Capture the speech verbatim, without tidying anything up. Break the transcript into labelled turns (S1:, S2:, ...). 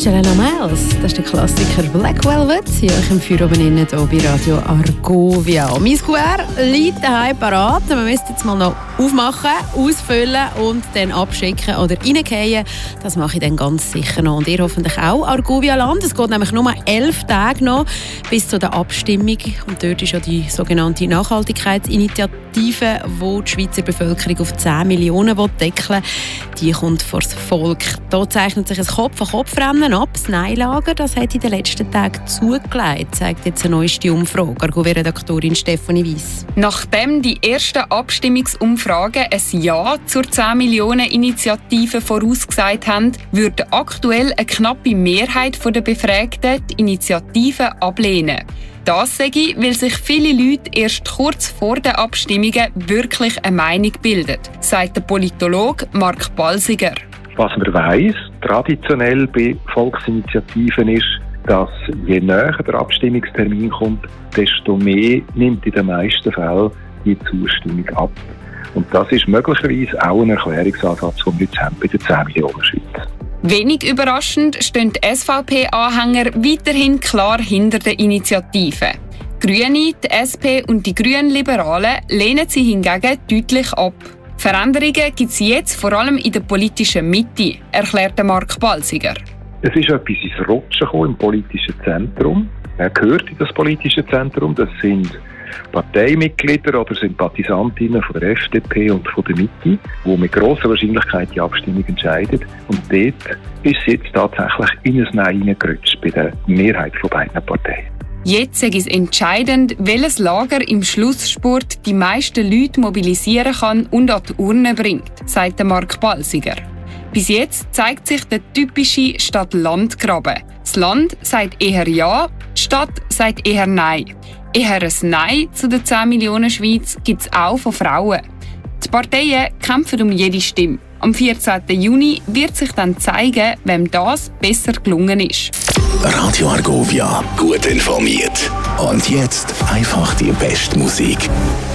S1: Stella Miles, das ist der Klassiker Black Velvet. Hier im Feuer oben innen hier bei Radio Argovia. Mein Square liegt daheim parat. Wir müssen jetzt mal noch aufmachen, ausfüllen und dann abschicken oder reingehen. Das mache ich dann ganz sicher noch. Und ihr hoffentlich auch, Argovia Land. Es geht nämlich nur elf Tage noch bis zu der Abstimmung. Und dort ist ja die sogenannte Nachhaltigkeitsinitiative, die die Schweizer Bevölkerung auf zehn Millionen deckeln will. Die kommt vor das Volk. Da zeichnet sich ein Kopf-an-Kopf-Rennen ab. Das Nein-Lager, das hat in den letzten Tagen zugelegt, zeigt jetzt eine neueste Umfrage. Argovia-Redaktorin Stefanie Weiss.
S2: Nachdem die ersten Abstimmungsumfragen ein Ja zur zehn Millionen Initiative vorausgesagt haben, würde aktuell eine knappe Mehrheit der Befragten die Initiative ablehnen. Das sage ich, weil sich viele Leute erst kurz vor den Abstimmungen wirklich eine Meinung bilden, sagt der Politologe Mark Balsiger.
S3: Was man weiss, traditionell bei Volksinitiativen ist, dass je näher der Abstimmungstermin kommt, desto mehr nimmt in den meisten Fällen die Zustimmung ab. Und das ist möglicherweise auch ein Erklärungsansatz, den wir jetzt haben bei den zehn Millionen Schweiz.
S2: Wenig überraschend stehen die S V P-Anhänger weiterhin klar hinter der Initiative. Die Grüne, die S P und die Grünen-Liberalen lehnen sie hingegen deutlich ab. Veränderungen gibt es jetzt vor allem in der politischen Mitte, erklärte Mark Balsiger.
S3: Es ist etwas ins Rutschen gekommen im politischen Zentrum. Er gehört in das politische Zentrum. Das sind Parteimitglieder oder Sympathisantinnen von der F D P und von der Mitte, die mit grosser Wahrscheinlichkeit die Abstimmung entscheiden. Und dort ist es jetzt tatsächlich in ein Nein hineingerutscht bei der Mehrheit von beiden Parteien.
S2: Jetzt ist es entscheidend, welches Lager im Schlussspurt die meisten Leute mobilisieren kann und an die Urne bringt, sagt Mark Balsiger. Bis jetzt zeigt sich der typische Stadt-Land-Graben. Das Land sagt eher Ja, die Stadt sagt eher Nein. Eher ein Nein zu den zehn Millionen Schweiz gibt es auch von Frauen. Die Parteien kämpfen um jede Stimme. Am vierzehnten Juni wird sich dann zeigen, wem das besser gelungen ist.
S4: Radio Argovia, gut informiert. Und jetzt einfach die beste Musik.